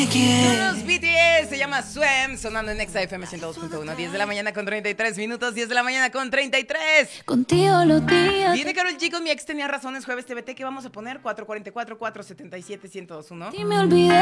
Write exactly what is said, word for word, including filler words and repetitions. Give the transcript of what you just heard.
Son los B T S, se llama Swim, sonando en Nexa F M ciento dos punto uno. diez de la mañana con treinta y tres minutos, diez de la mañana con treinta y tres. Contigo los días. Viene Karol G con Mi Ex Tenía Razón, es jueves T V T. ¿Qué vamos a poner? cuatro cuatro cuatro, cuatro siete siete, uno cero dos uno. Y me olvidé.